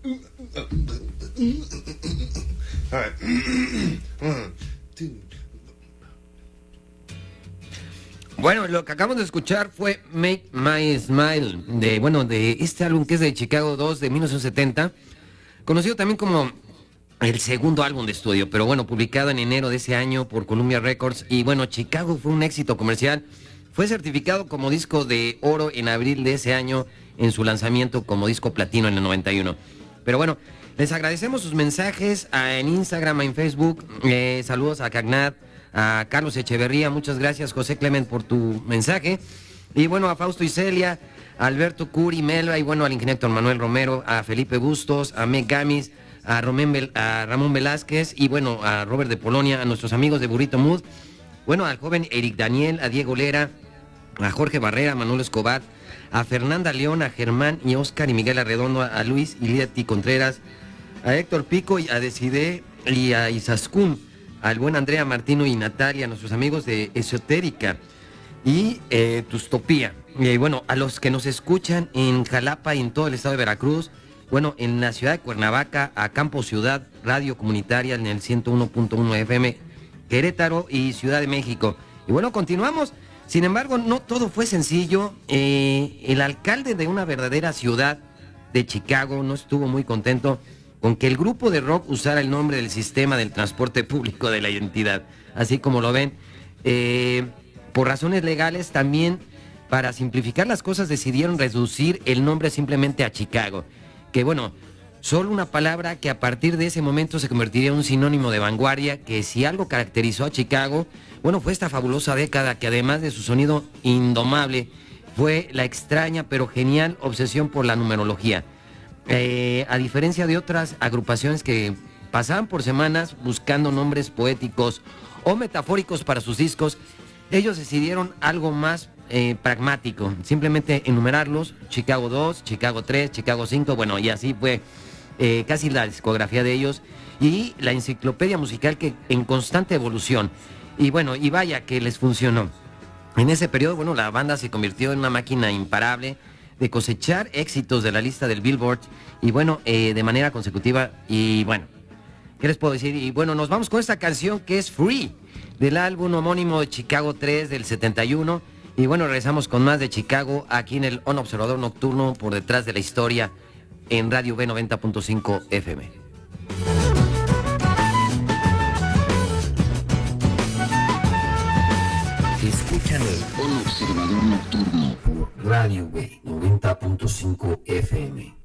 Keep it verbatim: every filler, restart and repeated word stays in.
Bueno, lo que acabamos de escuchar fue Make My Smile, de, bueno, de este álbum que es de Chicago dos de mil novecientos setenta, conocido también como el segundo álbum de estudio, pero bueno, publicado en enero de ese año por Columbia Records. Y bueno, Chicago fue un éxito comercial, fue certificado como disco de oro en abril de ese año en su lanzamiento como disco platino en el noventa y uno. Pero bueno, les agradecemos sus mensajes a, en Instagram, en Facebook. Eh, saludos a Cagnat, a Carlos Echeverría, muchas gracias José Clement por tu mensaje. Y bueno, a Fausto y Celia, a Alberto Curi, Melba, y bueno, al ingeniero Héctor Manuel Romero, a Felipe Bustos, a Meg Gamis, a, Romén, a Ramón Velázquez, y bueno, a Robert de Polonia, a nuestros amigos de Burrito Mood, bueno, al joven Eric Daniel, a Diego Lera, a Jorge Barrera, a Manuel Escobar, a Fernanda León, a Germán y Oscar y Miguel Arredondo, a Luis Iliati Contreras, a Héctor Pico y a Decidé y a Isaskun, al buen Andrea Martino y Natalia, a nuestros amigos de Esotérica y eh, Tustopía. Y bueno, a los que nos escuchan en Jalapa y en todo el estado de Veracruz, bueno, en la ciudad de Cuernavaca, a Campo Ciudad, Radio Comunitaria en el ciento uno punto uno F M, Querétaro y Ciudad de México. Y bueno, continuamos. Sin embargo, no todo fue sencillo. Eh, el alcalde de una verdadera ciudad de Chicago no estuvo muy contento con que el grupo de rock usara el nombre del sistema del transporte público de la entidad. Así como lo ven, eh, por razones legales también, para simplificar las cosas, decidieron reducir el nombre simplemente a Chicago. Que bueno, solo una palabra que a partir de ese momento se convertiría en un sinónimo de vanguardia, que si algo caracterizó a Chicago, bueno, fue esta fabulosa década que además de su sonido indomable, fue la extraña pero genial obsesión por la numerología. Eh, a diferencia de otras agrupaciones que pasaban por semanas buscando nombres poéticos o metafóricos para sus discos, ellos decidieron algo más eh, pragmático, simplemente enumerarlos: Chicago dos, Chicago tres, Chicago cinco, bueno, y así fue eh, casi la discografía de ellos y la enciclopedia musical que en constante evolución. Y bueno, y vaya que les funcionó. En ese periodo, bueno, la banda se convirtió en una máquina imparable de cosechar éxitos de la lista del Billboard, y bueno, eh, de manera consecutiva. Y bueno, ¿qué les puedo decir? Y bueno, nos vamos con esta canción que es Free, del álbum homónimo de Chicago tres del setenta y uno. Y bueno, regresamos con más de Chicago aquí en el On Observador Nocturno, por detrás de la historia, en Radio B noventa punto cinco F M. Escuchan el On Observador Nocturno por Radio B noventa punto cinco F M.